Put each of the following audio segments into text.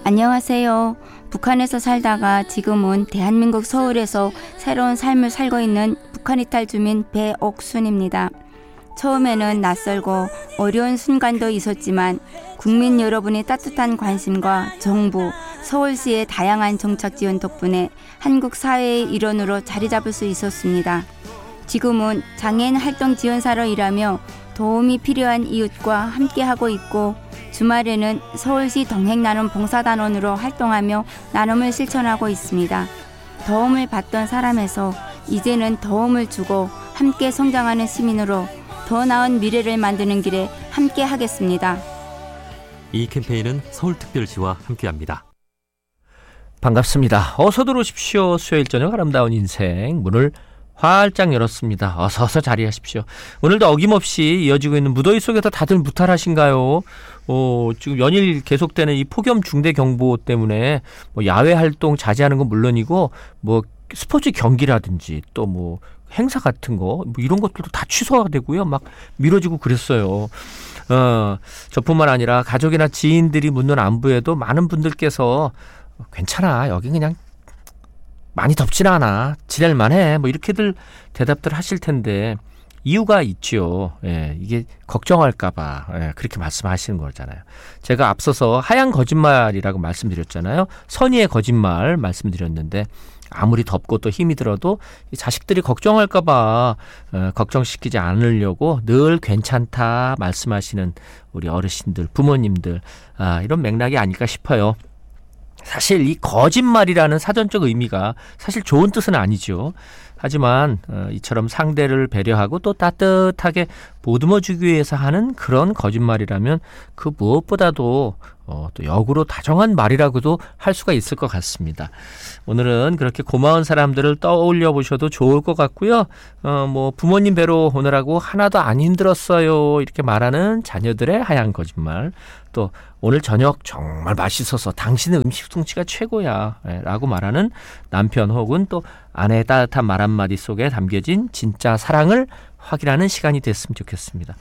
안녕하세요. 북한에서 살다가 지금은 대한민국 서울에서 새로운 삶을 살고 있는 북한 이탈 주민 배옥순입니다. 처음에는 낯설고 어려운 순간도 있었지만 국민 여러분의 따뜻한 관심과 정부, 서울시의 다양한 정책 지원 덕분에 한국 사회의 일원으로 자리 잡을 수 있었습니다. 지금은 장애인 활동 지원사로 일하며 도움이 필요한 이웃과 함께하고 있고 주말에는 서울시 동행나눔 봉사단원으로 활동하며 나눔을 실천하고 있습니다. 도움을 받던 사람에서 이제는 도움을 주고 함께 성장하는 시민으로 더 나은 미래를 만드는 길에 함께 하겠습니다. 이 캠페인은 서울특별시와 함께합니다. 반갑습니다. 어서 들어오십시오. 수요일 저녁 아름다운 인생 문을 활짝 열었습니다. 어서 자리하십시오. 오늘도 어김없이 이어지고 있는 무더위 속에서 다들 무탈하신가요? 지금 연일 계속되는 이 폭염 중대 경보 때문에 뭐 야외 활동 자제하는 건 물론이고 뭐 스포츠 경기라든지 또 뭐 행사 같은 거 뭐 이런 것들도 다 취소가 되고요. 막 미뤄지고 그랬어요. 저뿐만 아니라 가족이나 지인들이 묻는 안부에도 많은 분들께서 괜찮아. 여기 그냥 많이 덥진 않아. 지낼만해. 뭐 이렇게들 대답들 하실 텐데 이유가 있죠. 예, 이게 걱정할까봐 그렇게 말씀하시는 거잖아요. 제가 앞서서 하얀 거짓말이라고 말씀드렸잖아요. 선의의 거짓말 말씀드렸는데 아무리 덥고 또 힘이 들어도 이 자식들이 걱정할까봐 걱정시키지 않으려고 늘 괜찮다 말씀하시는 우리 어르신들, 부모님들 이런 맥락이 아닐까 싶어요. 사실 이 거짓말이라는 사전적 의미가 사실 좋은 뜻은 아니죠. 하지만 이처럼 상대를 배려하고 또 따뜻하게 보듬어주기 위해서 하는 그런 거짓말이라면 그 무엇보다도 또 역으로 다정한 말이라고도 할 수가 있을 것 같습니다. 오늘은 그렇게 고마운 사람들을 떠올려 보셔도 좋을 것 같고요. 뭐 부모님 뵈러 오느라고 하나도 안 힘들었어요 이렇게 말하는 자녀들의 하얀 거짓말, 또 오늘 저녁 정말 맛있어서 당신의 음식 솜씨가 최고야 라고 말하는 남편 혹은 또 아내의 따뜻한 말 한마디 속에 담겨진 진짜 사랑을 확인하는 시간이 됐으면 좋겠습니다.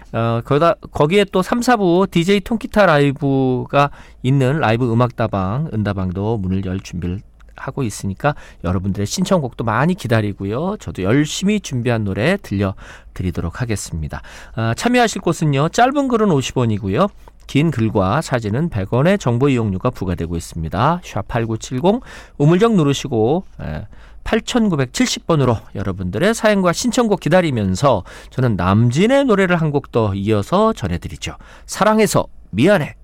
거기에 또 3, 4부 DJ 통기타 라이브가 있는 라이브 음악다방, 은다방도 문을 열 준비를 하고 있으니까 여러분들의 신청곡도 많이 기다리고요. 저도 열심히 준비한 노래 들려드리도록 하겠습니다. 참여하실 곳은요. 짧은 글은 50원이고요. 긴 글과 사진은 100원의 정보 이용료가 부과되고 있습니다. 샵8970 우물정 누르시고 8970번으로 여러분들의 사연과 신청곡 기다리면서 저는 남진의 노래를 한 곡 더 이어서 전해드리죠. 사랑해서 미안해.